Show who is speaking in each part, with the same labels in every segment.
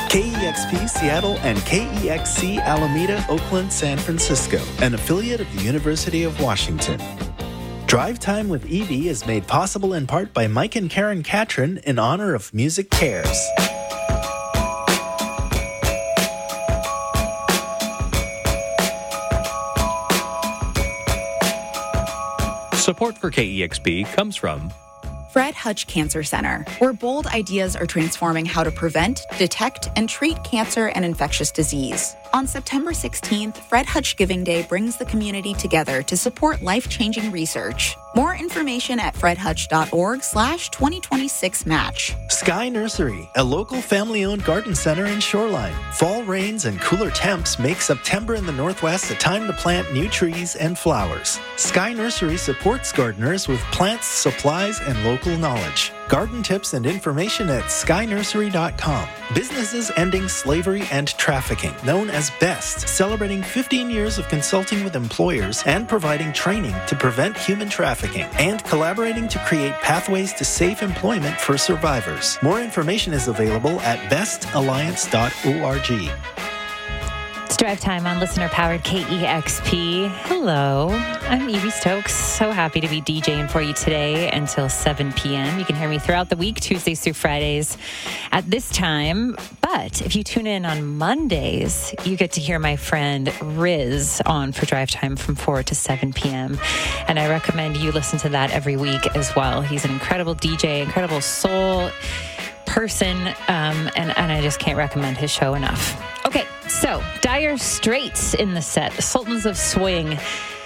Speaker 1: KEXP Seattle and KEXC Alameda, Oakland, San Francisco, an affiliate of the University of Washington. Drive Time with Evie is made possible in part by Mike and Karen Catron in honor of Music Cares.
Speaker 2: Support for KEXP comes from
Speaker 3: Fred Hutch Cancer Center, where bold ideas are transforming how to prevent, detect, and treat cancer and infectious disease. On September 16th, Fred Hutch Giving Day brings the community together to support life-changing research. More information at fredhutch.org/2026match.
Speaker 1: Sky Nursery, a local family-owned garden center in Shoreline. Fall rains and cooler temps make September in the Northwest a time to plant new trees and flowers. Sky Nursery supports gardeners with plants, supplies, and local knowledge. Garden tips and information at skynursery.com. Businesses Ending Slavery and Trafficking, known as BEST, celebrating 15 years of consulting with employers and providing training to prevent human trafficking, and collaborating to create pathways to safe employment for survivors. More information is available at bestalliance.org.
Speaker 4: It's Drive Time on listener-powered KEXP. Hello, I'm Evie Stokes. So happy to be DJing for you today until 7 p.m. You can hear me throughout the week, Tuesdays through Fridays at this time. But if you tune in on Mondays, you get to hear my friend Riz on for Drive Time from 4 to 7 p.m. And I recommend you listen to that every week as well. He's an incredible DJ, incredible soul person, and I just can't recommend his show enough. Okay, so Dire Straits in the set, Sultans of Swing.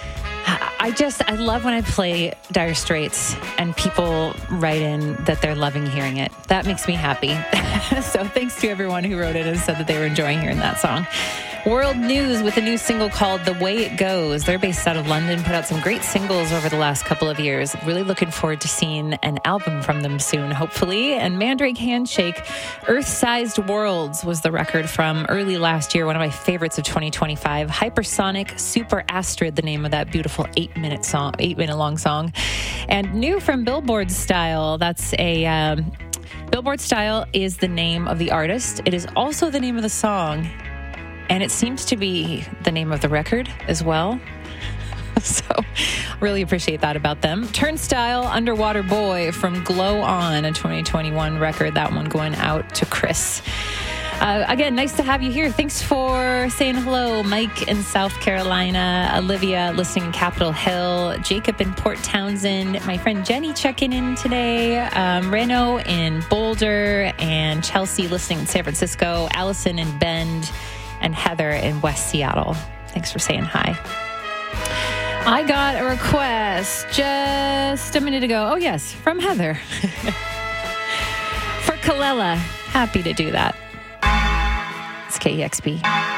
Speaker 4: I love when I play Dire Straits and people write in that they're loving hearing it. That makes me happy. So thanks to everyone who wrote in and said that they were enjoying hearing that song. World News with a new single called The Way It Goes. They're based out of London, put out some great singles over the last couple of years. Really looking forward to seeing an album from them soon, hopefully. And Mandrake Handshake, Earth-Sized Worlds was the record from early last year, one of my favorites of 2025. Hypersonic Super Astrid, the name of that beautiful 8-minute long song. And new from Billboard Style, that's a... Billboard Style is the name of the artist. It is also the name of the song. And it seems to be the name of the record as well. So really appreciate that about them. Turnstile, Underwater Boy from Glow On, a 2021 record. That one going out to Chris. Again, nice to have you here. Thanks for saying hello. Mike in South Carolina, Olivia listening in Capitol Hill, Jacob in Port Townsend, my friend Jenny checking in today, Reno in Boulder, and Chelsea listening in San Francisco, Allison in Bend, and Heather in West Seattle. Thanks for saying hi. I got a request just a minute ago. Oh, yes, from Heather. For Kalela. Happy to do that. It's KEXP.